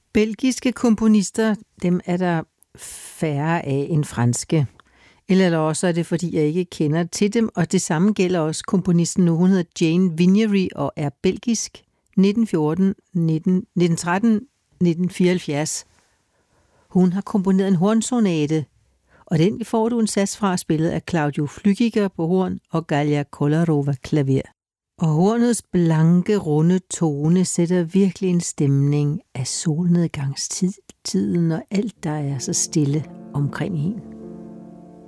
Belgiske komponister, dem er der færre af end franske. Eller også er det, fordi jeg ikke kender til dem, og det samme gælder også komponisten nu. Hun hedder Jane Vignery og er belgisk. 1913, 1974. Hun har komponeret en hornsonate, og den får du en sats fra, spillet af Claudio Flückiger på horn og Galia Kolarova klaver. Og hornets blanke, runde tone sætter virkelig en stemning af solnedgangstiden og alt, der er så stille omkring en.